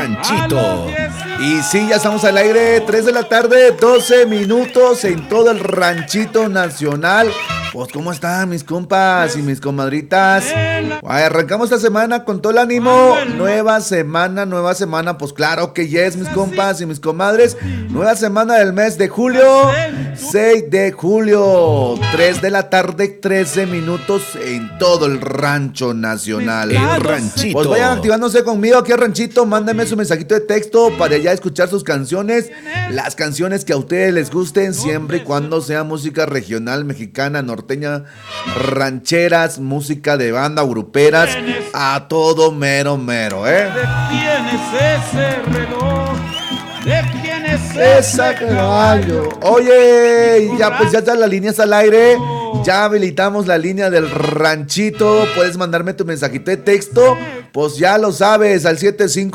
Ranchito. Y sí, ya estamos al aire, 3 de la tarde, 12 minutos en todo el Ranchito Nacional. Pues, ¿cómo están mis compas y mis comadritas? Ay, arrancamos esta semana con todo el ánimo. Nueva semana, pues claro que yes, mis compas y mis comadres. Nueva semana del mes de julio, 6 de julio, 3 de la tarde, 13 minutos en todo el Rancho Nacional. El Ranchito. Pues vayan activándose conmigo aquí al Ranchito, mándenme su mensajito de texto para ya escuchar sus canciones, las canciones que a ustedes les gusten, siempre y cuando sea música regional, mexicana, norteña, rancheras, música de banda, gruperas, a todo mero, ¿eh? ¿De quién es ese reloj? ¿De quién es Esa caballo. Oye, ya pues ya están las líneas al aire. Ya habilitamos la línea del Ranchito. Puedes mandarme tu mensajito de texto. Pues ya lo sabes, al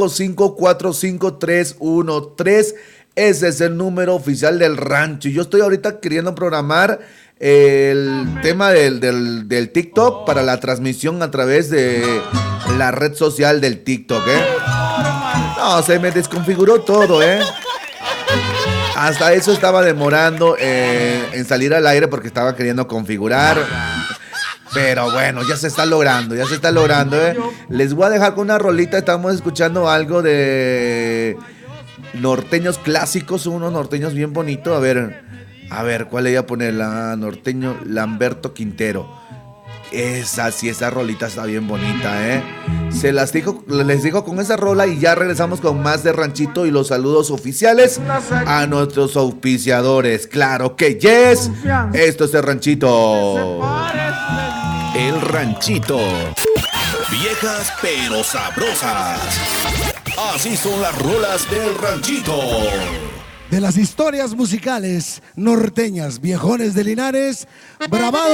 755-45313. Ese es el número oficial del rancho. Yo estoy ahorita queriendo programar el tema del TikTok para la transmisión a través de la red social del TikTok, No, se me desconfiguró todo, Hasta eso estaba demorando en salir al aire porque estaba queriendo configurar. Pero bueno, ya se está logrando, Les voy a dejar con una rolita, estamos escuchando algo de norteños clásicos, unos norteños bien bonitos. A ver, ¿cuál le voy a poner? La norteño Lamberto Quintero. Esa rolita está bien bonita, les digo con esa rola y ya regresamos con más de Ranchito y los saludos oficiales a nuestros auspiciadores. Claro que yes, esto es el Ranchito. El Ranchito. Viejas pero sabrosas. Así son las rolas del Ranchito. De las historias musicales norteñas, viejones de Linares, bravados.